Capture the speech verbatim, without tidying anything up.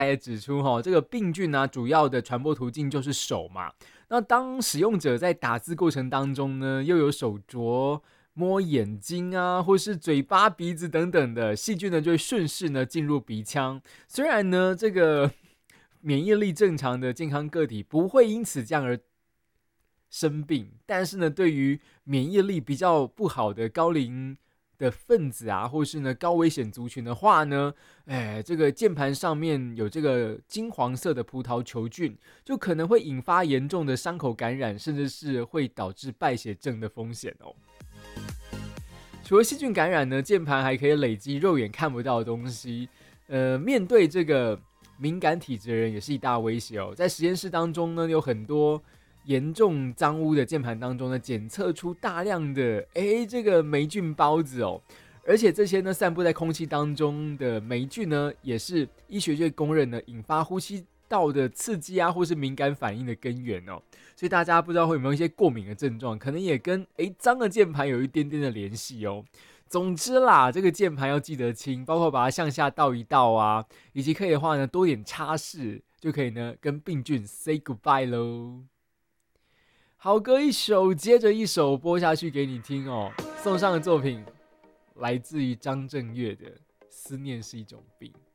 也指出哈，这个病菌啊，主要的传播途径就是手嘛。那当使用者在打字过程当中呢，又有手镯、摸眼睛啊，或是嘴巴、鼻子等等的细菌呢，就会顺势呢进入鼻腔。虽然呢，这个免疫力正常的健康个体不会因此这样而生病，但是呢，对于免疫力比较不好的高龄的分子啊，或是呢高危险族群的话呢，哎，这个键盘上面有这个金黄色的葡萄球菌，就可能会引发严重的伤口感染，甚至是会导致败血症的风险哦。除了细菌感染呢，键盘还可以累积肉眼看不到的东西。呃，面对这个敏感体质的人也是一大威胁哦。在实验室当中呢，有很多严重脏污的键盘当中呢，检测出大量的哎这个霉菌孢子哦。而且这些呢，散布在空气当中的霉菌呢，也是医学界公认呢，引发呼吸道的刺激啊，或是敏感反应的根源哦。所以大家不知道会有没有一些过敏的症状，可能也跟诶脏的键盘有一点点的联系哦。总之啦，这个键盘要记得清，包括把它向下倒一倒啊，以及可以的话呢，多点擦拭，就可以呢跟病菌 say goodbye 咯。好歌一首接着一首播下去给你听哦。送上的作品来自于张震岳的《思念是一种病》。